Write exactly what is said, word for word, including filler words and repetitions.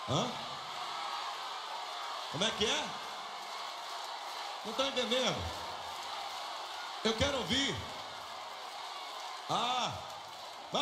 Hã? Como é que é? Não está entendendo? Eu quero ouvir.